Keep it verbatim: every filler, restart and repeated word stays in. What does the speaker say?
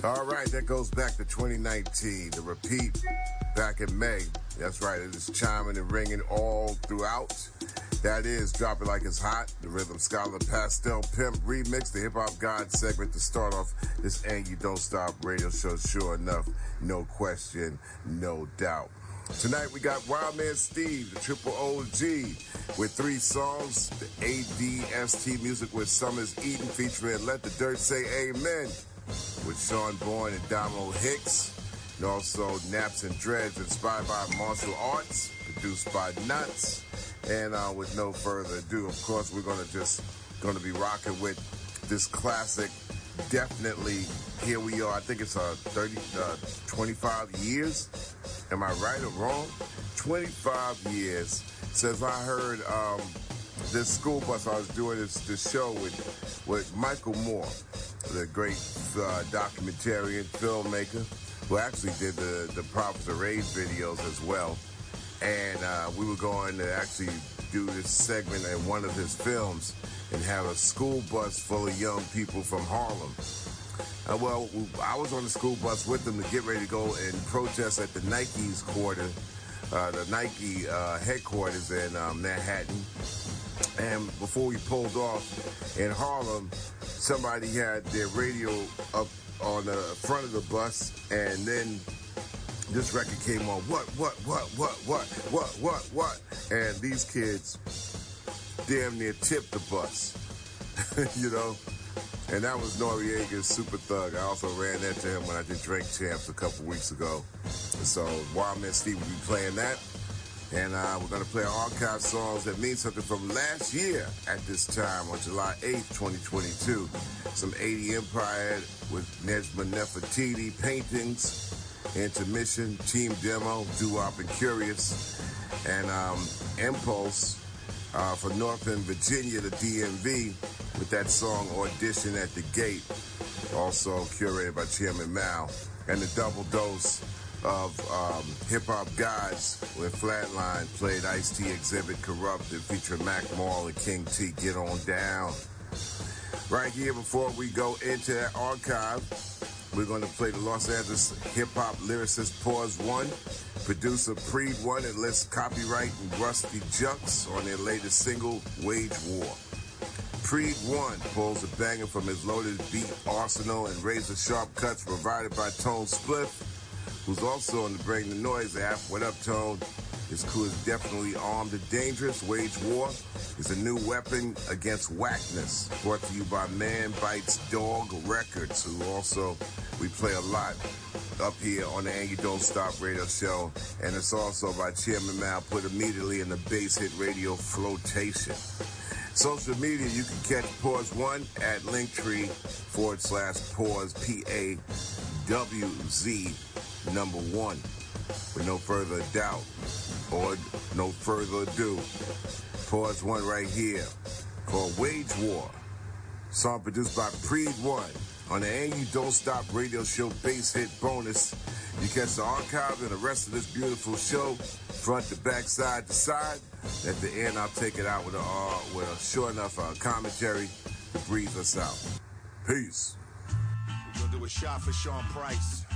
All right, that goes back to twenty nineteen. The repeat back in May. That's right, it is chiming and ringing all throughout. That is Drop It Like It's Hot, the Rhythm Scholar Pastel Pimp remix, the Hip Hop God segment to start off this And You Don't Stop radio show. Sure enough, no question, no doubt. Tonight we got Wildman Steve, the Triple O G, with three songs. The A D S T music with Summers Eden featuring Let the Dirt Say Amen with Sean Bourne and Domino Hicks. And also Naps and Dreads, inspired by martial arts, produced by Nuts. And uh, with no further ado, of course, we're going to just going to be rocking with this classic. Definitely, here we are. I think it's uh, thirty, uh, twenty-five years. Am I right or wrong? twenty-five years since I heard um, this school bus. I was doing this, this show with, with Michael Moore, the great uh, documentarian filmmaker, who actually did the, the Professor Ray's videos as well. And uh, we were going to actually do this segment in one of his films and have a school bus full of young people from Harlem. Uh, well, I was on the school bus with them to get ready to go and protest at the Nike's quarter, uh, the Nike uh, headquarters in uh, Manhattan. And before we pulled off in Harlem, somebody had their radio up on the front of the bus, and then this record came on. What, what, what, what, what, what, what, what? And these kids damn near tipped the bus, you know? And that was Noriega's Super Thug. I also ran into him when I did Drink Champs a couple weeks ago. So Wildman Steve will be playing that. And uh, we're going to play archive songs that mean something from last year at this time on July eighth, twenty twenty-two. Some eighty Empire with Nejma Nefertiti, Paintings, Intermission, Team Demo, Doo-Wop and Curious, and um, Impulse uh, for Northern Virginia, the D M V, with that song Audition at the Gate, also curated by Chairman Mao, and the double dose of um, hip-hop guys with Flatline played Ice-T Exhibit Corrupted featuring Mac Mall and King T, Get On Down. Right here, before we go into that archive, we're going to play the Los Angeles hip-hop lyricist Pause One, producer Preed One, and lists Copyright and Rusty Jux on their latest single, Wage War. Preed One pulls a banger from his loaded beat arsenal and razor-sharp cuts provided by Tone Spliff, who's also on the Bring the Noise app. What up, Tone? His crew is definitely armed and dangerous. Wage War is a new weapon against whackness. Brought to you by Man Bites Dog Records, who also we play a lot up here on the And You Don't Stop radio show. And it's also by Chairman Mao, put immediately in the Bass Hit Radio flotation. Social media, you can catch Pause One at Linktree forward slash Pause P A W Z number one. With no further doubt or no further ado, Pause One right here called Wage War. Song produced by Preed One on the And You Don't Stop radio show Bass Hit Bonus. You catch the archive and the rest of this beautiful show, front to back, side to side. At the end, I'll take it out with a, uh, with a short enough uh, commentary to breathe us out. Peace. We're going to do a shot for Sean Price.